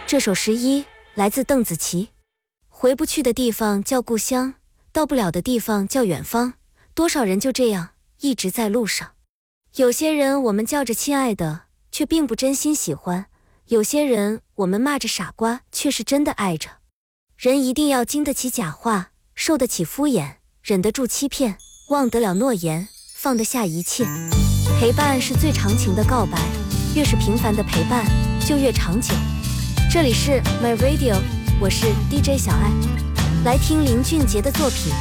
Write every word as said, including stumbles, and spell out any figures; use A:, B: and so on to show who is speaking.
A: 这首十一来自邓紫棋。回不去的地方叫故乡，到不了的地方叫远方，多少人就这样一直在路上。有些人我们叫着亲爱的，却并不真心喜欢；有些人我们骂着傻瓜，却是真的爱着。人一定要经得起假话，受得起敷衍，忍得住欺骗，忘得了诺言，放得下一切。陪伴是最长情的告白，越是平凡的陪伴就越长久。这里是 My Radio， 我是 D J 小爱，来听林俊杰的作品。